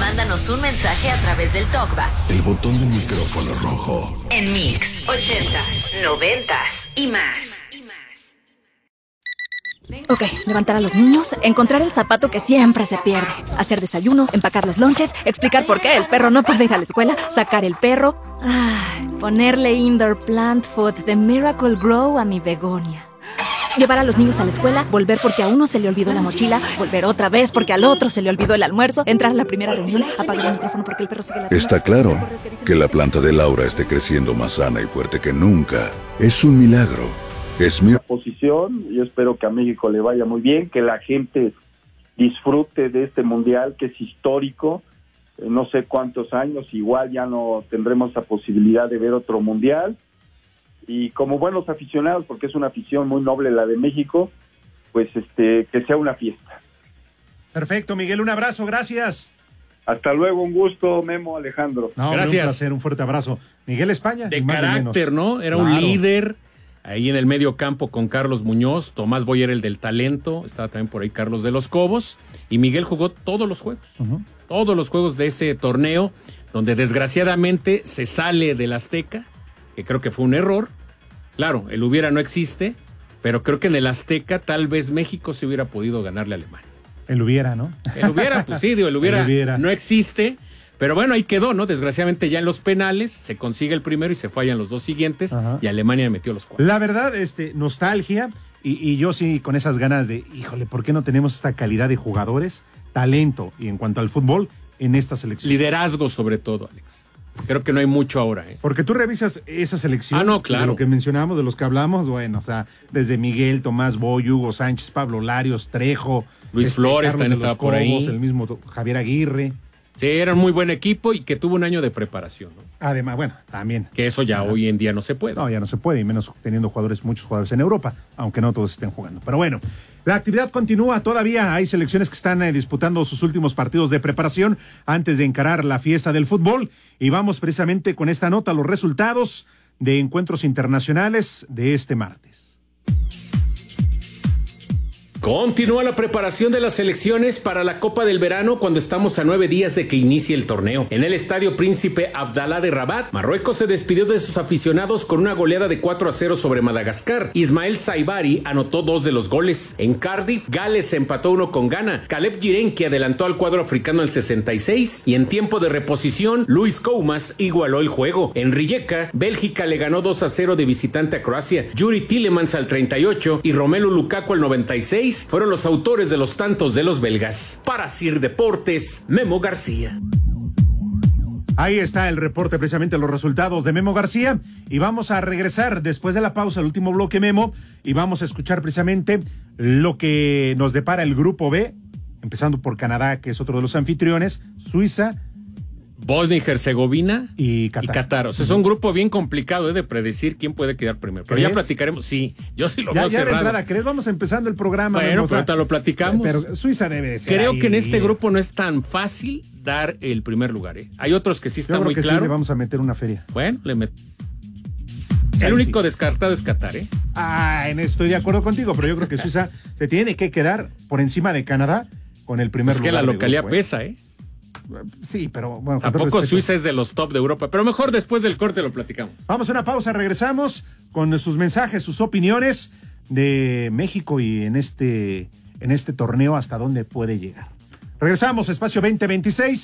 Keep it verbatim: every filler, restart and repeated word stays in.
Mándanos un mensaje a través del TalkBack. El botón del micrófono rojo. En Mix, ochentas, noventas y más. Ok, levantar a los niños, encontrar el zapato que siempre se pierde, hacer desayuno, empacar los lonches, explicar por qué el perro no puede ir a la escuela, sacar el perro, ay, ponerle indoor plant food de Miracle Grow a mi begonia. Llevar a los niños a la escuela, volver porque a uno se le olvidó la mochila, volver otra vez porque al otro se le olvidó el almuerzo, entrar a la primera reunión, apagar el micrófono porque el perro sigue ladrando. Está claro que la planta de Laura esté creciendo más sana y fuerte que nunca. Es un milagro. Es mi posición. Yo espero que a México le vaya muy bien, que la gente disfrute de este mundial que es histórico. Eh, no sé cuántos años, igual ya no tendremos la posibilidad de ver otro mundial. Y como buenos aficionados, porque es una afición muy noble la de México, pues este que sea una fiesta. Perfecto, Miguel, un abrazo, gracias. Hasta luego, un gusto, Memo, Alejandro. No, gracias. Un placer, un fuerte abrazo. Miguel España. De carácter, ¿no? Era claro. un líder ahí en el medio campo con Carlos Muñoz. Tomás Boy era el del talento. Estaba también por ahí Carlos de los Cobos. Y Miguel jugó todos los juegos. Uh-huh. Todos los juegos de ese torneo, donde desgraciadamente se sale del Azteca, que creo que fue un error. Claro, el hubiera no existe, pero creo que en el Azteca tal vez México se hubiera podido ganarle a Alemania. El hubiera, ¿no? El hubiera, pues sí, digo, el hubiera, el hubiera no existe, pero bueno, ahí quedó, ¿no? Desgraciadamente ya en los penales se consigue el primero y se fallan los dos siguientes. Ajá. Y Alemania metió los cuatro. La verdad, este, nostalgia, y, y yo sí con esas ganas de, híjole, ¿por qué no tenemos esta calidad de jugadores, talento, y en cuanto al fútbol, en esta selección? Liderazgo sobre todo, Alex. Creo que no hay mucho ahora, ¿eh? Porque tú revisas esa selección. Ah, no, claro. De lo que mencionamos, de los que hablamos, bueno, o sea, desde Miguel, Tomás Boy, Hugo Sánchez, Pablo Larios, Trejo. Luis este, Flores Carlos también estaba Cobos, por ahí. El mismo Javier Aguirre. Sí, era un muy buen equipo y que tuvo un año de preparación, ¿no? Además, bueno, también. Que eso ya Ajá. hoy en día no se puede. No, ya no se puede, y menos teniendo jugadores, muchos jugadores en Europa, aunque no todos estén jugando. Pero bueno, la actividad continúa, todavía hay selecciones que están eh, disputando sus últimos partidos de preparación antes de encarar la fiesta del fútbol, y vamos precisamente con esta nota, los resultados de encuentros internacionales de este martes. Continúa la preparación de las selecciones para la Copa del Verano cuando estamos a nueve días de que inicie el torneo. En el Estadio Príncipe Abdalá de Rabat, Marruecos se despidió de sus aficionados con una goleada de cuatro a cero sobre Madagascar. Ismael Saibari anotó dos de los goles. En Cardiff, Gales empató uno con Ghana. Caleb Jirenki adelantó al cuadro africano al sesenta y seis y en tiempo de reposición, Luis Koumas igualó el juego. En Rijeka, Bélgica le ganó dos a cero de visitante a Croacia. Yuri Tillemans al treinta y ocho y Romelu Lukaku al noventa y seis fueron los autores de los tantos de los belgas. Para Sir Deportes, Memo García. Ahí está el reporte, precisamente los resultados de Memo García, y vamos a regresar después de la pausa, el último bloque, Memo, y vamos a escuchar precisamente lo que nos depara el grupo B, empezando por Canadá, que es otro de los anfitriones, Suiza, Bosnia y Herzegovina y Qatar. Y Qatar. O sea, es un grupo bien complicado ¿eh? de predecir quién puede quedar primero. Pero ¿crees? Ya platicaremos. Sí, yo sí lo ya, veo ya cerrado. De entrada, ¿crees? Vamos empezando el programa. Bueno, pero ahorita lo platicamos. Pero Suiza debe de ser. Creo ahí. que en este grupo no es tan fácil dar el primer lugar. ¿eh? Hay otros que sí están muy que claros. Sí, le vamos a meter una feria. Bueno, le met... El sí, único sí. descartado es Qatar, ¿eh? Ah, en esto estoy de acuerdo contigo, pero yo creo que Suiza se tiene que quedar por encima de Canadá con el primer es lugar. Es que la localidad grupo, pesa, ¿eh? Sí, pero bueno. Tampoco Suiza es de los top de Europa, pero mejor después del corte lo platicamos. Vamos a una pausa, regresamos con sus mensajes, sus opiniones de México y en este, en este torneo hasta dónde puede llegar. Regresamos, Espacio veinte veintiséis.